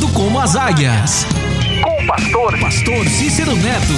voando como as águias. Com o pastor Cícero Neto.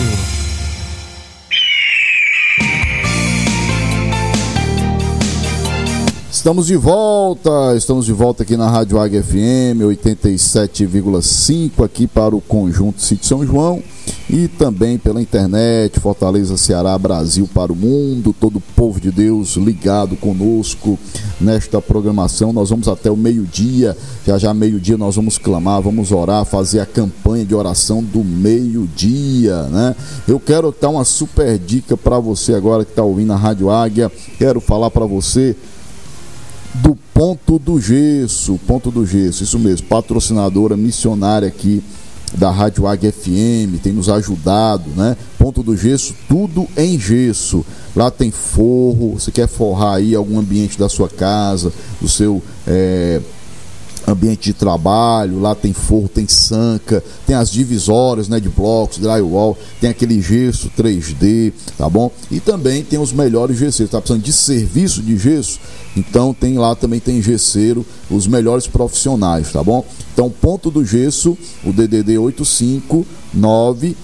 Estamos de volta aqui na Rádio Águia FM 87,5 aqui para o Conjunto Sítio São João e também pela internet, Fortaleza, Ceará, Brasil para o mundo, todo o povo de Deus ligado conosco nesta programação. Nós vamos até o meio-dia, já meio-dia nós vamos clamar, vamos orar, fazer a campanha de oração do meio-dia, né? Eu quero dar uma super dica para você agora que está ouvindo a Rádio Águia, quero falar para você do Ponto do Gesso, isso mesmo, patrocinadora missionária aqui da Rádio Águia FM, tem nos ajudado, né? Ponto do Gesso, tudo em gesso. Lá tem forro, você quer forrar aí algum ambiente da sua casa, do seu ambiente de trabalho, lá tem forro, tem sanca, tem as divisórias, né, de blocos, drywall, tem aquele gesso 3D, tá bom? E também tem os melhores gesseiros, tá precisando de serviço de gesso? Então tem lá, também tem gesseiro, os melhores profissionais, tá bom? Então, Ponto do Gesso, o DDD 859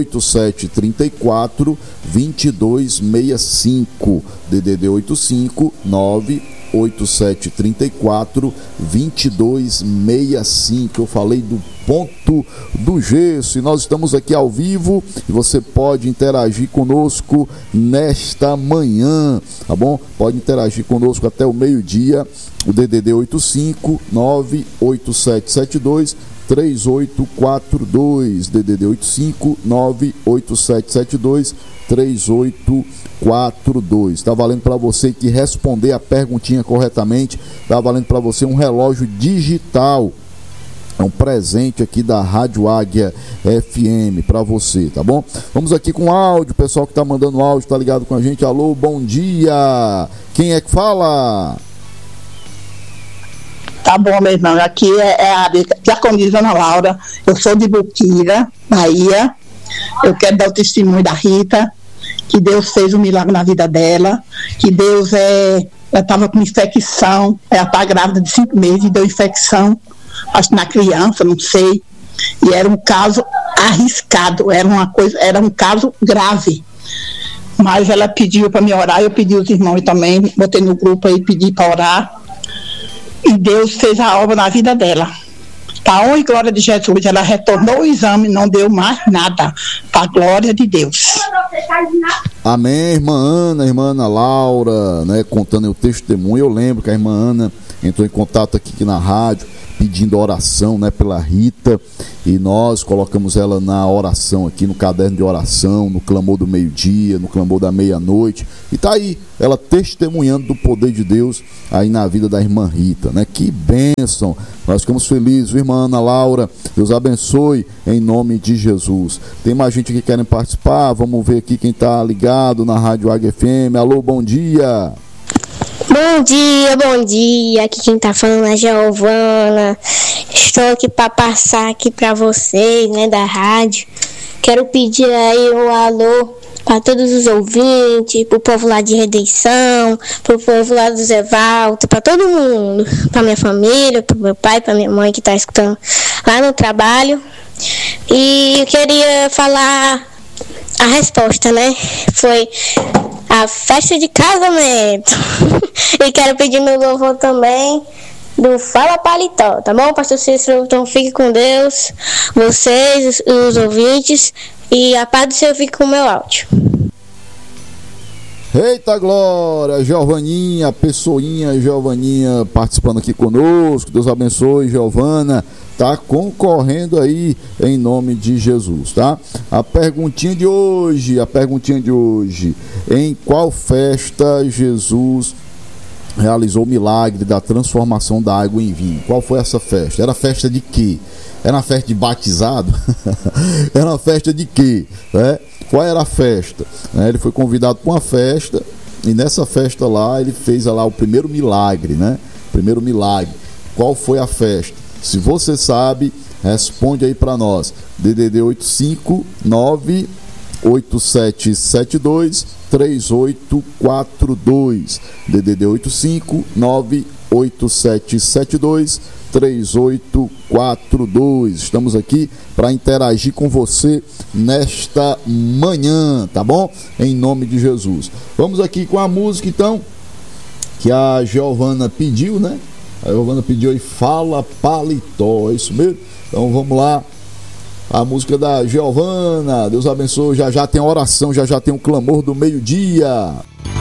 8734 2265, DDD 859 8734 2265. Eu falei do Ponto do Gesso e nós estamos aqui ao vivo e você pode interagir conosco nesta manhã, tá bom? Pode interagir conosco até o meio-dia, o DDD 859 8772 3842, DDD 859 8772 3842. Tá valendo para você que responder a perguntinha corretamente, tá valendo para você um relógio digital. É um presente aqui da Rádio Águia FM para você, tá bom? Vamos aqui com áudio, o pessoal que tá mandando áudio, tá ligado com a gente. Alô, bom dia. Quem é que fala? Tá bom, meu irmão, aqui é a Diaconisa Ana Laura, eu sou de Buquira, Bahia. Eu quero dar o testemunho da Rita, que Deus fez um milagre na vida dela, que Deus ela estava com infecção, ela está grávida de 5 meses e deu infecção, acho que na criança, não sei, e era um caso arriscado, era um caso grave. Mas ela pediu para me orar, eu pedi os irmãos também, botei no grupo aí, pedi para orar. E Deus fez a obra na vida dela. Para a honra e glória de Jesus, ela retornou o exame, não deu mais nada. Para a glória de Deus. Amém, irmã Ana Laura, né, contando o testemunho. Eu lembro que a irmã Ana entrou em contato aqui na rádio, pedindo oração, né, pela Rita, e nós colocamos ela na oração aqui, no caderno de oração, no clamor do meio-dia, no clamor da meia-noite, e tá aí, ela testemunhando do poder de Deus aí na vida da irmã Rita, né? Que bênção, nós ficamos felizes, irmã Ana Laura, Deus abençoe em nome de Jesus. Tem mais gente que querem participar, vamos ver aqui quem tá ligado na Rádio Águia FM. Alô, bom dia. Bom dia, aqui quem tá falando é a Giovana. Estou aqui para passar aqui para vocês, né, da rádio. Quero pedir aí um alô para todos os ouvintes, pro povo lá de Redenção, pro povo lá do Zé Valter, para todo mundo, para minha família, pro meu pai, para minha mãe que tá escutando lá no trabalho. E eu queria falar a resposta, né? Foi a festa de casamento. E quero pedir meu louvor também do Fala Paletó, tá bom, pastor Cícero? Então fique com Deus, vocês, os ouvintes, e a paz do Senhor fique com o meu áudio. Eita glória, Giovaninha, Pessoinha, Giovaninha participando aqui conosco. Deus abençoe, Giovana. Tá concorrendo aí em nome de Jesus, tá? A perguntinha de hoje, em qual festa Jesus realizou o milagre da transformação da água em vinho? Qual foi essa festa? Era festa de quê? Era uma festa de batizado? Era uma festa de quê? Qual era a festa? Ele foi convidado para uma festa e nessa festa lá ele fez lá o primeiro milagre, né? Primeiro milagre. Qual foi a festa? Se você sabe, responde aí para nós. DDD 859 8772 3842. DDD 859 8772 3842. Estamos aqui para interagir com você nesta manhã, tá bom? Em nome de Jesus. Vamos aqui com a música então que a Giovana pediu, né? A Giovana pediu aí, Fala Paletó, é isso mesmo? Então vamos lá, a música da Giovana. Deus abençoe. Já já tem oração, já já tem o clamor do meio-dia.